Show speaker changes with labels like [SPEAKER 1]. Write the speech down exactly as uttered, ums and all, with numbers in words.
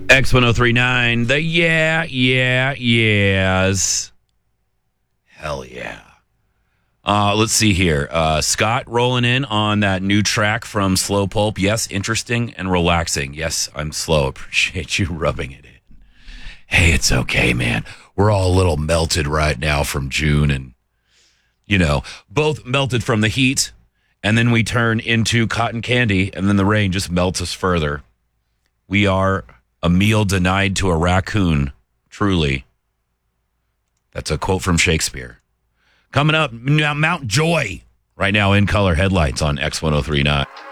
[SPEAKER 1] X ten thirty-nine, the yeah, yeah, yes. Hell yeah. Uh, let's see here. Uh, Scott rolling in on that new track from Slow Pulp. Yes, interesting and relaxing. Yes, I'm slow. Appreciate you rubbing it in. Hey, it's okay, man. We're all a little melted right now from June and, you know, both melted from the heat, and then we turn into cotton candy, and then the rain just melts us further. We are a meal denied to a raccoon, truly. That's a quote from Shakespeare. Coming up, Mount Joy, right now in color headlights on X ten thirty-nine.